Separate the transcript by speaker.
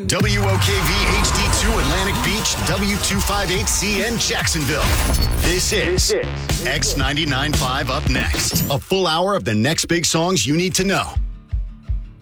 Speaker 1: WOKV HD2 Atlantic Beach, W258CN Jacksonville. This is X99.5 Up Next. A full hour of the next big songs you need to know.